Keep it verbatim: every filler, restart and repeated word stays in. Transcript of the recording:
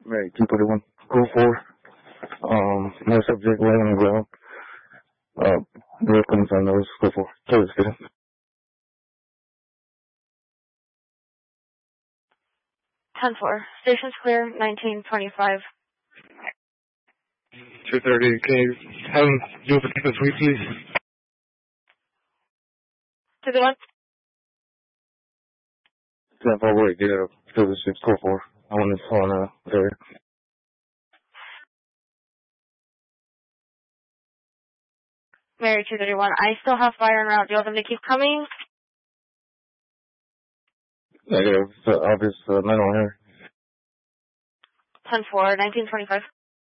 Mary two thirty-one, go four. Um, no subject laying on the ground. Uh, real concern those, go four. Service good. ten four. Station's clear, nineteen twenty-five. two thirty, can you have him do a particular suite, please? To the one? ten four, wait, get out. Service six, go four. I want this on, uh, area. Mary two thirty-one. I still have fire en route. Do you want them to keep coming? Negative, uh, obvious, uh, mental here. ten four, nineteen twenty-five.